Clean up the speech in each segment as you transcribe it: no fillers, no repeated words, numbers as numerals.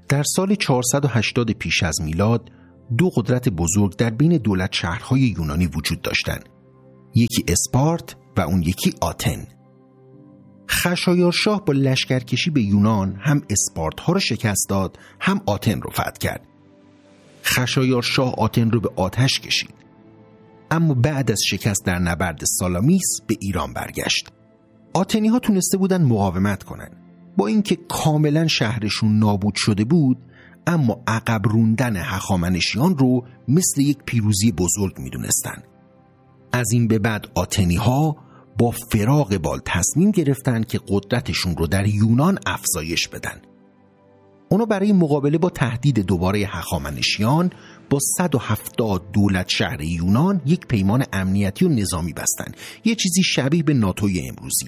در سال 480 پیش از میلاد دو قدرت بزرگ در بین دولت شهرهای یونانی وجود داشتند. یکی اسپارت و اون یکی آتن. خشایارشاه با لشکرکشی به یونان هم اسپارت ها رو شکست داد، هم آتن رو فتح کرد. خشایارشاه آتن رو به آتش کشید، اما بعد از شکست در نبرد سالامیس به ایران برگشت. آتنی ها تونسته بودن مقاومت کنن. با اینکه کاملا شهرشون نابود شده بود، اما عقب روندن هخامنشیان رو مثل یک پیروزی بزرگ میدونستن. از این به بعد آتنی ها با فراق بال تصمیم گرفتن که قدرتشون رو در یونان افزایش بدن. اونا برای مقابله با تهدید دوباره هخامنشیان با 170 دولت شهر یونان یک پیمان امنیتی و نظامی بستن، یه چیزی شبیه به ناتوی امروزی.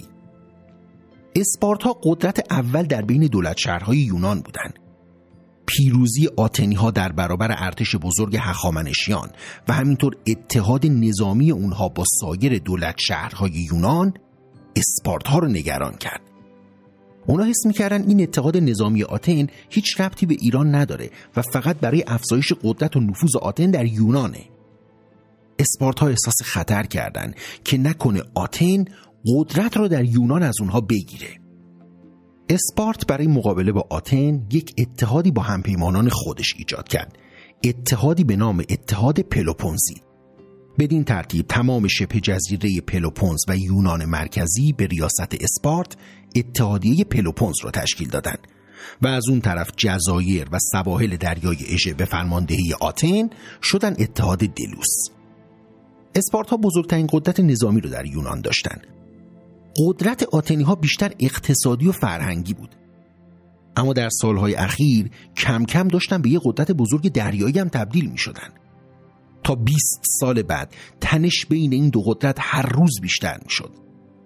اسپارتا قدرت اول در بین دولت شهرهای یونان بودن. پیروزی آتنی ها در برابر ارتش بزرگ هخامنشیان و همینطور اتحاد نظامی اونها با سایر دولت شهرهای یونان اسپارتا رو نگران کرد. اونا حس میکردن این اتحاد نظامی آتن هیچ ربطی به ایران نداره و فقط برای افزایش قدرت و نفوذ آتن در یونانه. اسپارتا احساس خطر کردن که نکنه آتن قدرت رو در یونان از اونها بگیره. اسپارت برای مقابله با آتن یک اتحادی با همپیمانان خودش ایجاد کرد، اتحادی به نام اتحاد پلوپونزی. بدین ترتیب تمام شبه جزیره پلوپونز و یونان مرکزی به ریاست اسپارت اتحادیه پلوپونز را تشکیل دادند و از اون طرف جزایر و سواحل دریای اژه به فرماندهی آتن شدن اتحاد دلوس. اسپارتا بزرگترین قدرت نظامی رو در یونان داشتند. قدرت آتنی ها بیشتر اقتصادی و فرهنگی بود، اما در سالهای اخیر کم کم داشتن به یه قدرت بزرگ دریایی هم تبدیل می شدن. تا 20 سال بعد تنش بین این دو قدرت هر روز بیشتر می شد.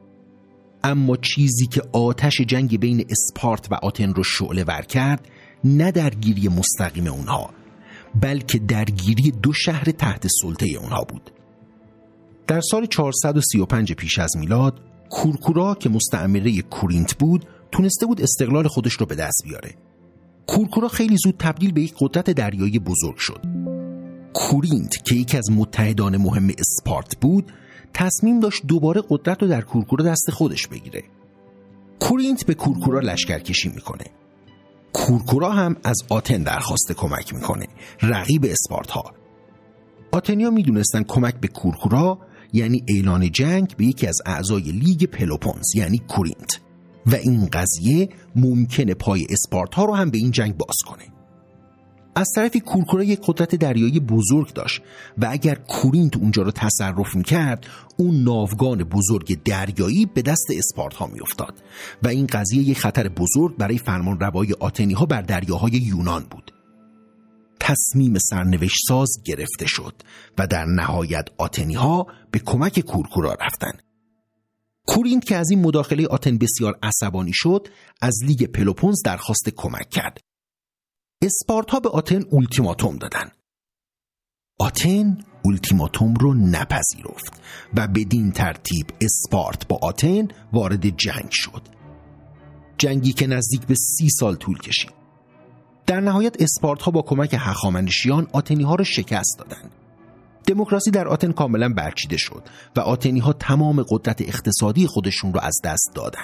اما چیزی که آتش جنگ بین اسپارت و آتن رو شعله ور کرد نه درگیری مستقیم اونها، بلکه درگیری دو شهر تحت سلطه اونها بود. در سال 435 پیش از میلاد کورکورا که مستعمره کورینت بود تونسته بود استقلال خودش رو به دست بیاره. کورکورا خیلی زود تبدیل به یک قدرت دریایی بزرگ شد. کورینت که یکی از متحدان مهم اسپارت بود تصمیم داشت دوباره قدرت رو در کورکورا دست خودش بگیره. کورینت به کورکورا لشکرکشی میکنه. کورکورا هم از آتن درخواست کمک میکنه، رقیب اسپارتا. آتنیا میدونستن کمک به کورکورا یعنی اعلان جنگ به یکی از اعضای لیگ پلوپونز یعنی کورینت و این قضیه ممکنه پای اسپارتا رو هم به این جنگ باز کنه. از طرفی کورکورا یک قدرت دریایی بزرگ داشت و اگر کورینت اونجا رو تصرف میکرد اون ناوگان بزرگ دریایی به دست اسپارتا میافتاد و این قضیه یک خطر بزرگ برای فرمانروایی آتنی ها بر دریاهای یونان بود. تصمیم سرنوشت ساز گرفته شد و در نهایت آتنی ها به کمک کورکورا رفتن. کورینت که از این مداخله آتن بسیار عصبانی شد از لیگ پلوپونز درخواست کمک کرد. اسپارتا به آتن اولتیماتوم دادن. آتن اولتیماتوم رو نپذیرفت و بدین ترتیب اسپارت با آتن وارد جنگ شد. جنگی که نزدیک به 30 سال طول کشید. در نهایت اسپارتا با کمک هخامنشیان آتنی ها رو شکست دادن. دموکراسی در آتن کاملا برچیده شد و آتنی ها تمام قدرت اقتصادی خودشون رو از دست دادن.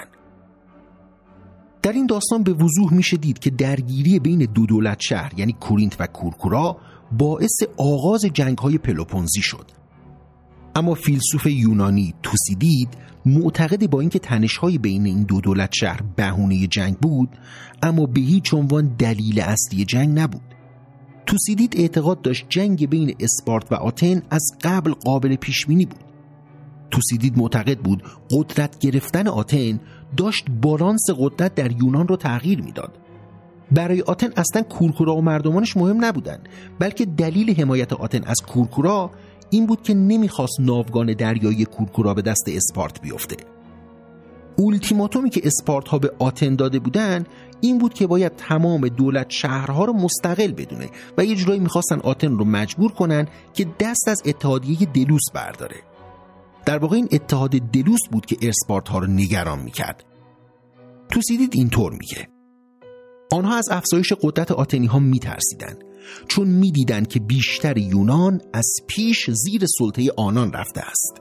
در این داستان به وضوح میشه دید که درگیری بین دو دولت شهر یعنی کورینت و کورکورا باعث آغاز جنگ‌های پلوپونزی شد. اما فیلسوف یونانی توسیدید معتقد با اینکه تنش‌های بین این دو دولت شهر بهونه جنگ بود، اما به هیچ عنوان دلیل اصلی جنگ نبود. توسیدید اعتقاد داشت جنگ بین اسپارت و آتن از قبل قابل پیش‌بینی بود. توسیدید معتقد بود قدرت گرفتن آتن داشت بالانس قدرت در یونان رو تغییر میداد. برای آتن اصلا کورکورا و مردمانش مهم نبودن، بلکه دلیل حمایت آتن از کورکورا این بود که نمیخواست ناوگان دریایی کورکورا به دست اسپارت بیفته. اولتیماتومی که اسپارت ها به آتن داده بودن این بود که باید تمام دولت شهرها رو مستقل بدونه و یه جورایی میخواستن آتن رو مجبور کنن که دست از اتحادیه دلوس برداره. در واقع این اتحاد دلوس بود که اسپارت ها رو نگران میکرد. توسیدید اینطور میگه: آنها از افزایش قدرت آتنی‌ها می‌ترسیدند، چون می‌دیدند که بیشتر یونان از پیش زیر سلطه آنان رفته است.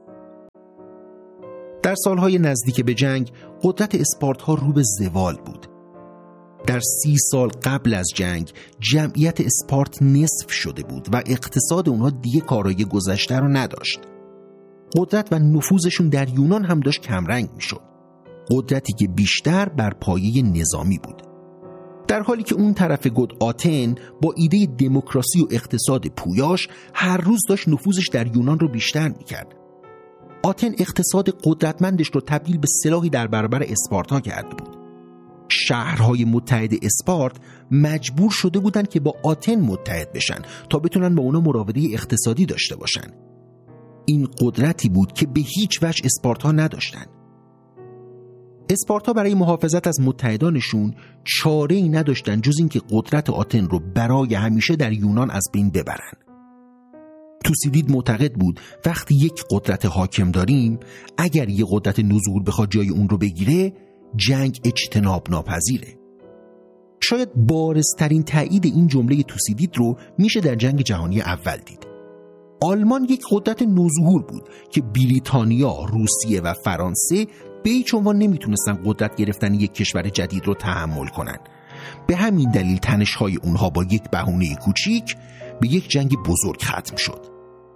در سالهای نزدیک به جنگ قدرت اسپارتا رو به زوال بود. در 30 سال قبل از جنگ جمعیت اسپارت نصف شده بود و اقتصاد اونها دیگه کارایی گذشته رو نداشت. قدرت و نفوذشون در یونان هم داشت کمرنگ میشد. قدرتی که بیشتر بر پایه نظامی بود. در حالی که اون طرف گود آتن با ایده دموکراسی و اقتصاد پویاش هر روز داشت نفوذش در یونان رو بیشتر میکرد. آتن اقتصاد قدرتمندش رو تبدیل به سلاحی در برابر اسپارتا کرده بود. شهرهای متحد اسپارت مجبور شده بودند که با آتن متحد بشن تا بتونن با اونا مراوده اقتصادی داشته باشن. این قدرتی بود که به هیچ وجه اسپارتا نداشتن. اسپارتا برای محافظت از متحدانشون چاره‌ای نداشتن جز اینکه قدرت آتن رو برای همیشه در یونان از بین ببرن. توسیدید معتقد بود وقتی یک قدرت حاکم داریم، اگر یک قدرت نزول بخواد جای اون رو بگیره، جنگ اجتناب ناپذیره. شاید بارزترین تایید این جمله توسیدید رو میشه در جنگ جهانی اول دید. آلمان یک قدرت نوظهور بود که بریتانیا، روسیه و فرانسه به هیچ عنوان نمیتونستن قدرت گرفتن یک کشور جدید رو تحمل کنن. به همین دلیل تنش‌های اونها با یک بهونه کوچیک به یک جنگ بزرگ ختم شد.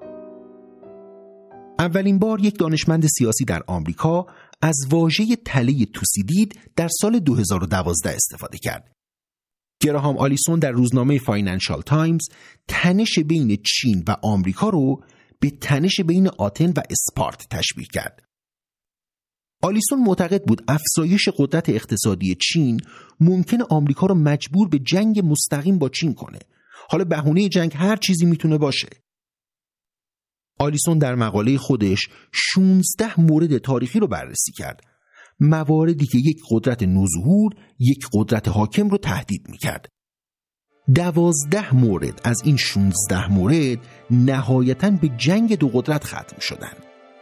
اولین بار یک دانشمند سیاسی در آمریکا از واژه تله توسیدید در سال 2012 استفاده کرد. گراهام آلیسون در روزنامه فاینانشال تایمز تنش بین چین و آمریکا رو به تنش بین آتن و اسپارت تشبیه کرد. آلیسون معتقد بود افزایش قدرت اقتصادی چین ممکنه آمریکا رو مجبور به جنگ مستقیم با چین کنه. حالا بهونه جنگ هر چیزی میتونه باشه. آلیسون در مقاله خودش 16 مورد تاریخی رو بررسی کرد. مواردی که یک قدرت نوظهور یک قدرت حاکم رو تهدید میکرد. 12 مورد از این 16 مورد نهایتاً به جنگ دو قدرت ختم شدن.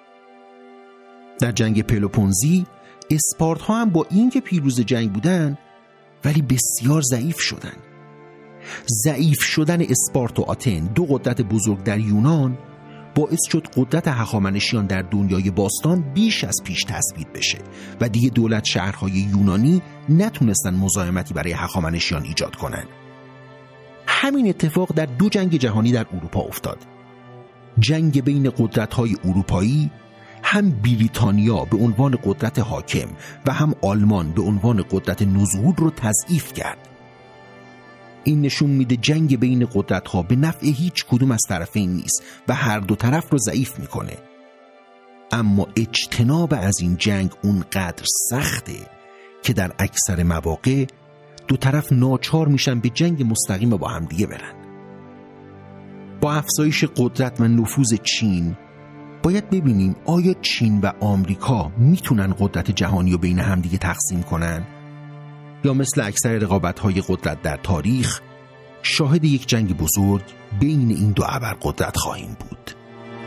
در جنگ پلوپونزی اسپارت‌ها هم با اینکه پیروز جنگ بودن ولی بسیار ضعیف شدن. ضعیف شدن اسپارت و آتن، دو قدرت بزرگ در یونان، باعث شد قدرت هخامنشیان در دنیای باستان بیش از پیش تثبیت بشه و دیگه دولت شهرهای یونانی نتونستن مزاحمتی برای هخامنشیان ایجاد کنن. همین اتفاق در دو جنگ جهانی در اروپا افتاد. جنگ بین قدرت‌های اروپایی، هم بریتانیا به عنوان قدرت حاکم و هم آلمان به عنوان قدرت نوظهور رو تضعیف کرد. این نشون میده جنگ بین قدرت‌ها به نفع هیچ کدوم از طرفین نیست و هر دو طرف رو ضعیف میکنه. اما اجتناب از این جنگ اونقدر سخته که در اکثر مواقع دو طرف ناچار میشن به جنگ مستقیم با هم دیگه برن. با افزایش قدرت و نفوذ چین باید ببینیم آیا چین و آمریکا میتونن قدرت جهانی رو بین هم دیگه تقسیم کنن یا مثل اکثر رقابت‌های قدرت در تاریخ شاهد یک جنگ بزرگ بین این دو ابرقدرت خواهیم بود.